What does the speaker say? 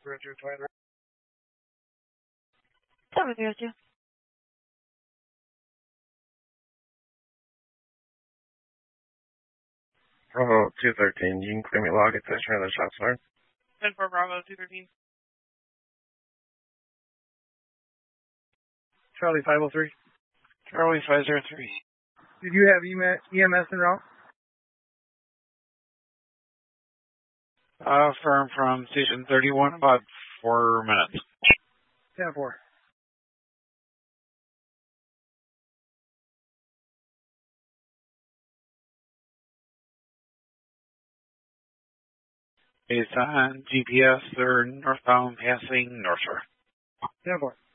Richard Twilight. 702. Bravo 213, you can clear me log at this trailer shop, sir. 10-4 Bravo 213. Charlie 503. Charlie 503. Did you have EMS en route? Firm from Station 31, about 4 minutes. 10-4. Based on GPS, they're northbound passing North Shore. 10-4.